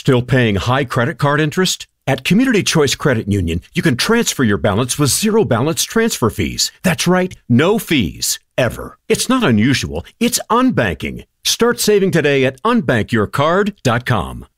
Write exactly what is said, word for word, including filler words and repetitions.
Still paying high credit card interest? At Community Choice Credit Union, you can transfer your balance with zero balance transfer fees. That's right, no fees, ever. It's not unusual, it's unbanking. Start saving today at unbank your card dot com.